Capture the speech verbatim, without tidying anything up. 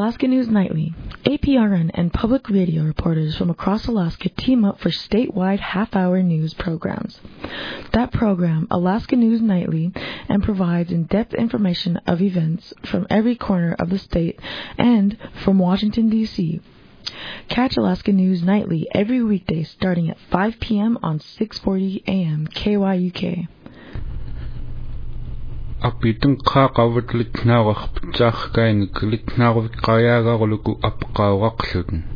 Alaska News Nightly. A P R N and public radio reporters from across Alaska team up for statewide half-hour news programs. That program, Alaska News Nightly, and provides in-depth information of events from every corner of the state and from Washington, D C Catch Alaska News Nightly every weekday starting at five p.m. on six forty a.m. K Y U K. Apitun qaqawat litnaaqarpitsaarkain litnaarvik qayaagaarluku apqaawaqlutun